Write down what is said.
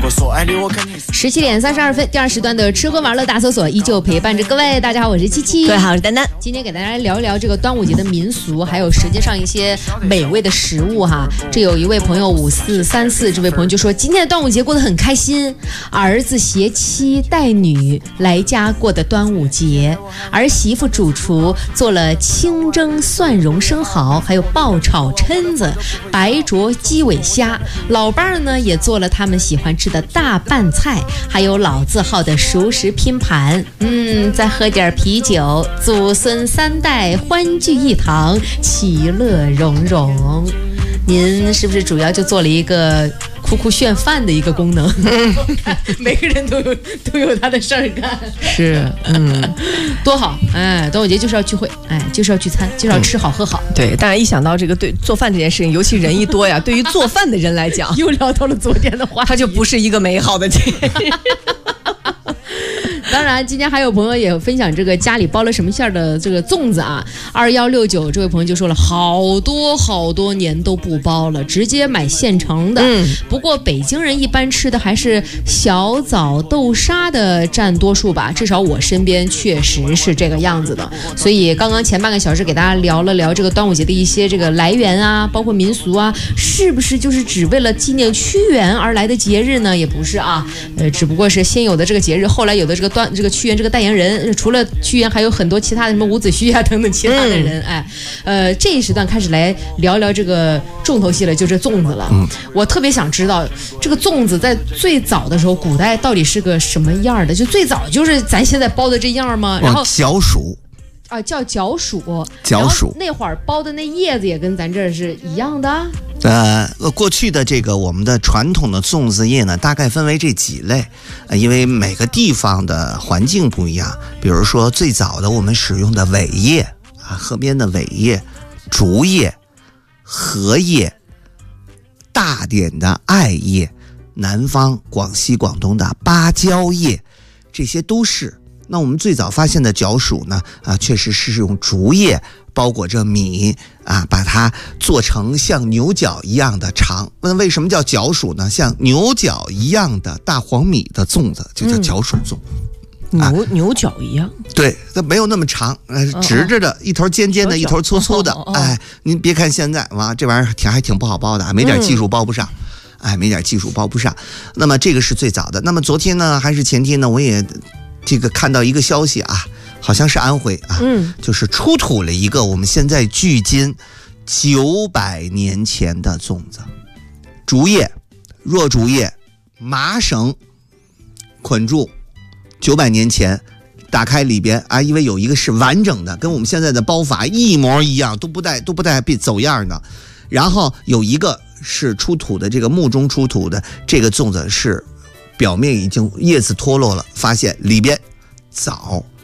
17点32分，第二时段的吃喝玩乐大搜索依旧陪伴着各位。大家好，我是七七。 各位好，我是丹丹。 今天给大家聊一聊这个端午节的民俗，还有舌尖上一些美味的食物哈。这有一位朋友5434，这位朋友就说今天的端午节过得很开心，儿子携妻带女来家过的端午节，儿媳妇主厨做了清蒸蒜蓉生蚝，还有爆炒蛏子、白灼鸡尾虾，老伴儿呢也做了他们喜欢吃的大拌菜，还有老字号的熟食拼盘。再喝点啤酒，祖孙三代欢聚一堂，其乐融融。您是不是主要就做了一个哭哭炫饭的一个功能？每个人都有他的事儿干， 是， 多好！哎，端午节就是要聚会，哎，就是要聚餐，就是要吃好喝好。 对，当然一想到这个对做饭这件事情，尤其人一多呀，对于做饭的人来讲， 又聊到了昨天的话题， 它就不是一个美好的节日。 当然，今天还有朋友也分享这个家里包了什么馅的这个粽子啊。2169这位朋友就说了，好多年都不包了，直接买现成的。不过北京人一般吃的还是小枣豆沙的占多数吧，至少我身边确实是这个样子的。所以刚刚前半个小时给大家聊了聊这个端午节的一些这个来源啊，包括民俗啊，是不是就是只为了纪念屈原而来的节日呢？也不是啊，只不过是先有的这个节日，后来有的这个屈原这个代言人，除了屈原还有很多其他的什么伍子胥啊等等其他的人。这一时段开始来聊聊这个重头戏了，就是粽子了。我特别想知道这个粽子在最早的时候，古代到底是个什么样的？就最早就是咱现在包的这样吗？然后角黍啊，叫角黍， 角黍那会儿包的那叶子也跟咱这儿是一样的。 过去的这个我们的传统的粽子叶呢，大概分为这几类，因为每个地方的环境不一样。比如说最早的我们使用的苇叶啊，河边的苇叶、竹叶、荷叶、大点的艾叶，南方广西广东的芭蕉叶，这些都是。那我们最早发现的角黍呢，确实是用竹叶包裹着米啊，把它做成像牛角一样的长。那为什么叫角黍呢？像牛角一样的大黄米的粽子就叫角黍粽。 牛角一样， 对，它没有那么长，直着的，一头尖尖的，一头粗粗的。您别看现在这玩意儿还挺不好包的，没点技术包不上。没点技术包不上。那么这个是最早的。那么昨天呢，还是前天呢，我也这个看到一个消息啊，好像是安徽啊，就是出土了一个我们现在距今900年前的粽子，竹叶、弱竹叶、麻绳捆住，900年前打开里边啊，因为有一个是完整的，跟我们现在的包法一模一样，都不带走样的。然后有一个是出土的，这个墓中出土的这个粽子是表面已经叶子脱落了，发现里边枣